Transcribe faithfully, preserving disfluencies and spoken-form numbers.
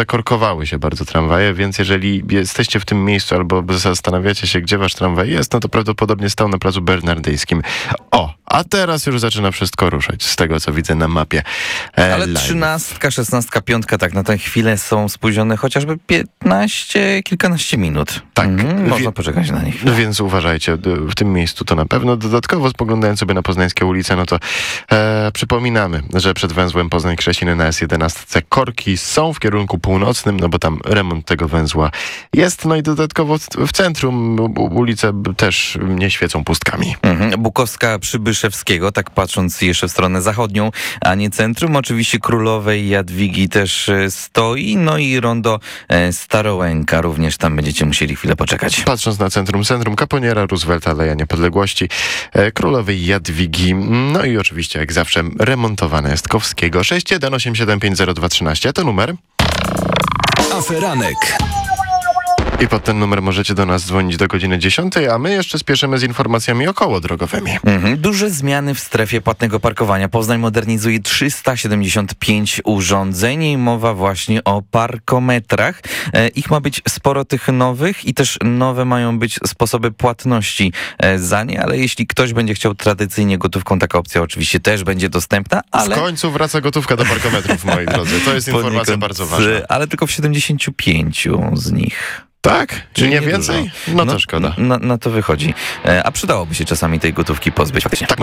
zakorkowały się bardzo tramwaje, więc jeżeli jesteście w tym miejscu albo zastanawiacie się, gdzie wasz tramwaj jest, no to prawdopodobnie stał na placu Bernardyjskim. O, a teraz już zaczyna wszystko ruszać, z tego co widzę na mapie. E, Ale live. trzynastka, szesnastka, piątka tak na tę chwilę są spóźnione chociażby piętnaście, kilkanaście minut. Tak. Mhm, można Wie- poczekać na nich. No więc uważajcie, d- w tym miejscu to na pewno. Dodatkowo spoglądając sobie na poznańskie ulice, no to e, przypominamy, że przed węzłem Poznań-Krzesiny na S jedenaście korki są w kierunku północnym, no bo tam remont tego węzła jest. No i dodatkowo w, w centrum u- ulice b- też nie świecą pustkami. Mhm. Bukowska Przybyszewskiego, tak patrząc jeszcze w stronę zachodnią, a nie centrum. Oczywiście Królowej Jadwigi też e, stoi, no i rondo e, Starołęka, również tam będziecie musieli chwilę poczekać. Patrząc na centrum, centrum Kaponiera, Roosevelta, Aleja Niepodległości, e, Królowej Jadwigi, no i oczywiście jak zawsze remontowane Jastkowskiego. sześć jeden osiem siedem pięć zero dwa trzynaście to numer. Aferanek. I pod ten numer możecie do nas dzwonić do godziny dziesiątej, a my jeszcze spieszymy z informacjami okołodrogowymi. Mhm. Duże zmiany w strefie płatnego parkowania. Poznań modernizuje trzysta siedemdziesiąt pięć urządzeń. Mowa właśnie o parkometrach. E, ich ma być sporo tych nowych i też nowe mają być sposoby płatności e, za nie, ale jeśli ktoś będzie chciał tradycyjnie gotówką, taka opcja oczywiście też będzie dostępna, ale... W końcu wraca gotówka do parkometrów, moi drodzy. To jest informacja poniekąd, bardzo ważna. Ale tylko w siedemdziesięciu pięciu z nich. Tak? Czy nie niedużo. więcej? No to szkoda. Na, na to wychodzi. E, a przydałoby się czasami tej gotówki pozbyć faktycznie. Tak